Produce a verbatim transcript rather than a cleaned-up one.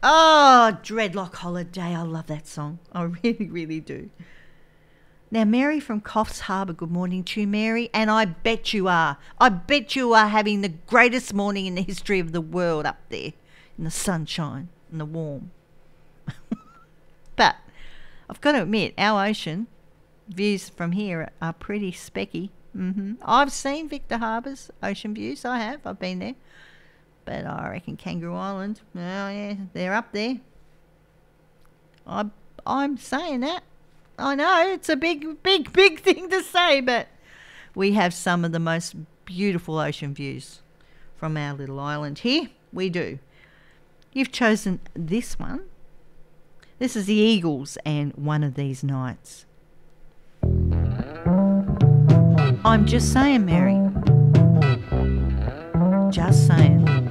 Oh, Dreadlock Holiday. I love that song. I really, really do. Now, Mary from Coffs Harbour, good morning to you, Mary. And I bet you are. I bet you are having the greatest morning in the history of the world up there in the sunshine and the warm. But I've got to admit, our ocean views from here are pretty specky. Mm-hmm. I've seen Victor Harbour's ocean views. I have. I've been there. But I reckon Kangaroo Island, oh yeah, they're up there. I, I'm saying that. I know it's a big, big, big thing to say, but we have some of the most beautiful ocean views from our little island here. We do. You've chosen this one. This is the Eagles and One of These Nights. I'm just saying, Mary. Just saying.